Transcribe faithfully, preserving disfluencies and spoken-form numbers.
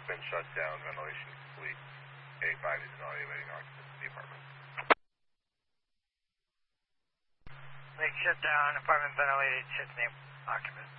been shut down, ventilation complete. A five is not awaiting occupancy of the apartment. Lake shut down, apartment ventilated, shut down, occupant.